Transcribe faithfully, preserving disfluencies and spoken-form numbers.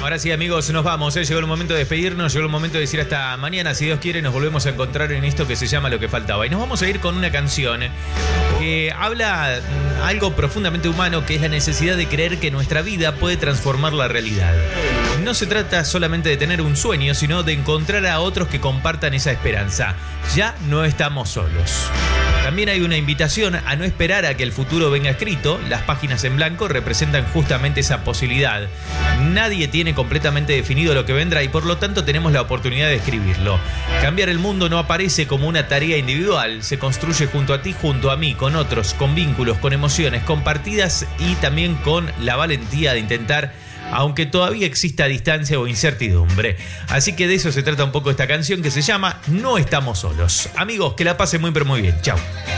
Ahora sí, amigos, nos vamos. ¿eh? Llegó el momento de despedirnos, llegó el momento de decir hasta mañana. Si Dios quiere, nos volvemos a encontrar en esto que se llama Lo que faltaba. Y nos vamos a ir con una canción que habla algo profundamente humano, que es la necesidad de creer que nuestra vida puede transformar la realidad. No se trata solamente de tener un sueño, sino de encontrar a otros que compartan esa esperanza. Ya no estamos solos. También hay una invitación a no esperar a que el futuro venga escrito. Las páginas en blanco representan justamente esa posibilidad. Nadie tiene completamente definido lo que vendrá y por lo tanto tenemos la oportunidad de escribirlo. Cambiar el mundo no aparece como una tarea individual, se construye junto a ti, junto a mí, con otros, con vínculos, con emociones compartidas y también con la valentía de intentar, aunque todavía exista distancia o incertidumbre. Así que de eso se trata un poco esta canción que se llama No estamos solos. Amigos, que la pasen muy pero muy bien. Chau.